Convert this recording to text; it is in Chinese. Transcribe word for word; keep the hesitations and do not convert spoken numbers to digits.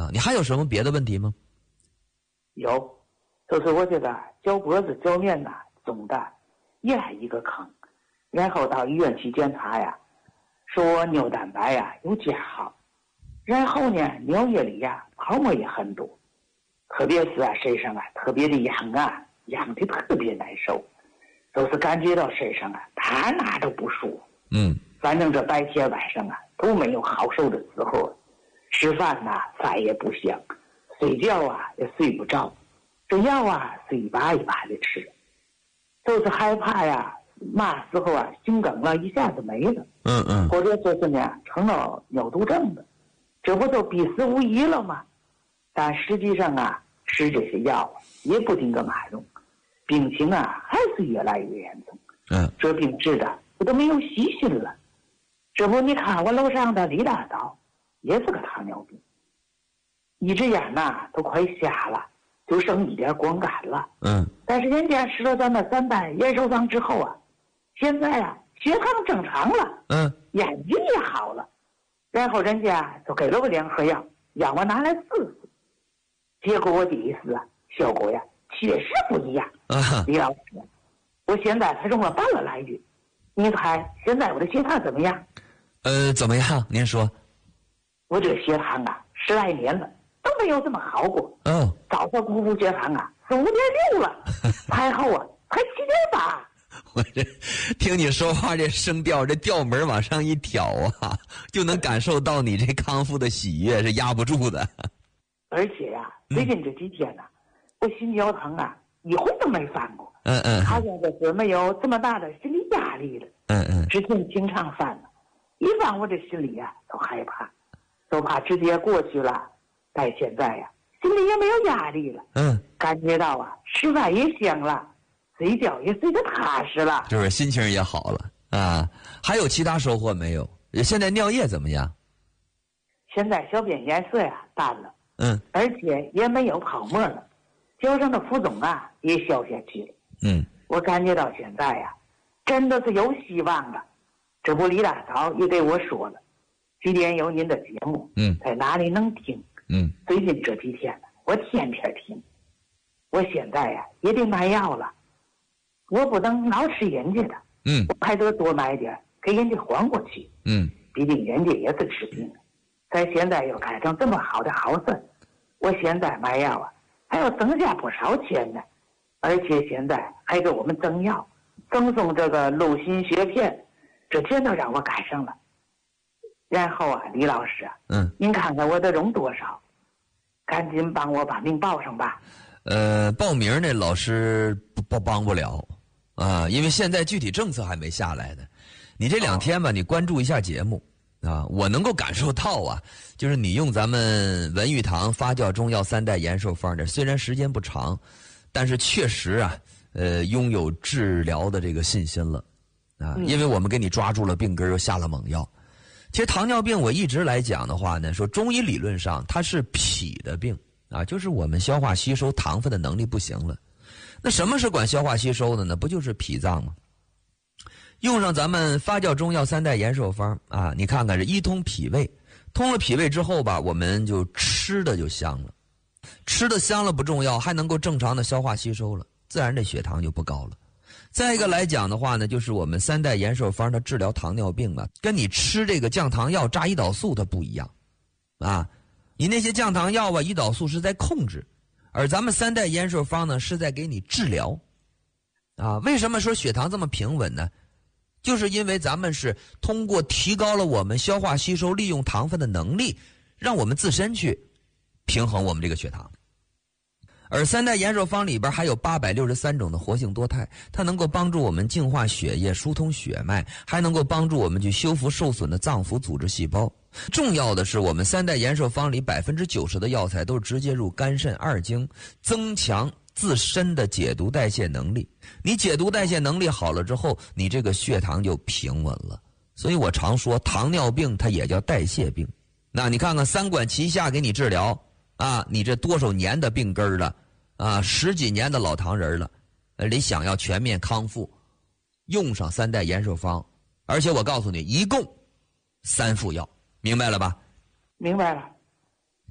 啊，你还有什么别的问题吗？ 有，就是我这个脚脖子脚面呐肿的也来一个坑，然后到医院去检查呀，说我尿蛋白呀有加号，然后呢尿液里呀泡沫也很多，特别是啊身上啊特别的痒啊，痒的特别难受，就是感觉到身上啊他哪都不舒服。 嗯， 反正这白天晚上啊都没有好受的时候，吃饭呐、啊、饭也不香，睡觉啊也睡不着，这药啊是一把一把的吃，就是害怕呀嘛时候啊心梗了一下子没了， 嗯嗯， 或者说是呢成了尿毒症的，这不就必死无疑了吗？但实际上啊吃这些药啊也不顶个马用，病情啊还是越来越严重。 嗯， 这病治的我都没有细心了。这不你看我楼上的李大嫂也是个糖尿病，一只眼呐都快瞎了，就剩一点光感了。 嗯， 但是人家吃了咱们三代延寿方之后啊，现在啊血糖正常了， 嗯， 眼睛也好了，然后人家就给了我两盒药，让我拿来试试。结果我第一次啊，效果呀确实不一样。 啊， 李老师，我现在才用了半个来月，你猜现在我的血糖怎么样？ 呃，怎么样？您说。 我这个血糖啊，十来年了都没有这么好过。 哦， 早上谷物血糖啊是五点六了，太后啊才七点八。 我这听你说话这声调，这调门往上一挑啊，就能感受到你这康复的喜悦是压不住的。 而且呀、啊，最近这几天呢、啊，我心绞疼啊一回都没犯过。 嗯嗯， 好像就是没有这么大的心理压力了。 嗯嗯， 之前经常犯了，一犯我这心里啊都害怕，都怕直接过去了。但现在呀、啊，心里也没有压力了。 嗯， 感觉到啊，吃饭也香了，睡觉也睡得踏实了， 就是心情也好了啊。还有其他收获没有？现在尿液怎么样？ 现在小便颜色呀淡了， 嗯， 而且也没有泡沫了，脚上的浮肿啊也消下去了。 嗯， 我感觉到现在呀，真的是有希望了。这不李大嫂也给我说了，几点有您的节目， 嗯， 在哪里能听？ 嗯， 最近这几天呢，我天天听。我现在呀也得买药了，我不能老吃人家的， 嗯， 我还得多买点给人家还过去。 嗯， 毕竟人家也是治病的，咱现在又赶上这么好的好事，我现在买药啊还要增加不少钱呢。而且现在还给我们增药，赠送这个鹿心血片，这全都让我赶上了。然后啊，李老师啊， 嗯， 您看看我得用多少，赶紧帮我把名报上吧。 呃，报名呢，老师不不帮不了啊，因为现在具体政策还没下来呢。你这两天吧，你关注一下节目啊，我能够感受到啊，就是你用咱们文玉堂发酵中药三代延寿方的，虽然时间不长。但是确实啊，呃，拥有治疗的这个信心了，啊，因为我们给你抓住了病根，又下了猛药。其实糖尿病我一直来讲的话呢，说中医理论上它是脾的病啊，就是我们消化吸收糖分的能力不行了。那什么是管消化吸收的呢？不就是脾脏吗？用上咱们发酵中药三代延寿方啊，你看看这一通脾胃，通了脾胃之后吧，我们就吃的就香了。吃的香了不重要，还能够正常的消化吸收了，自然这血糖就不高了。再一个来讲的话呢，就是我们三代延寿方它治疗糖尿病啊，跟你吃这个降糖药扎胰岛素它不一样啊。你那些降糖药啊，胰岛素是在控制，而咱们三代延寿方呢是在给你治疗啊。为什么说血糖这么平稳呢？就是因为咱们是通过提高了我们消化吸收利用糖分的能力，让我们自身去平衡我们这个血糖。而三代延寿方里边还有八百六十三种的活性多肽，它能够帮助我们净化血液、疏通血脉，还能够帮助我们去修复受损的脏腑组织细胞。重要的是，我们三代延寿方里百分之九十的药材都是直接入肝肾二经，增强自身的解毒代谢能力。你解毒代谢能力好了之后，你这个血糖就平稳了。所以我常说，糖尿病它也叫代谢病。那你看看三管齐下给你治疗啊，你这多少年的病根了啊，十几年的老糖人了，呃，你想要全面康复，用上三代延寿方，而且我告诉你，一共三副药，明白了吧？ 明白了。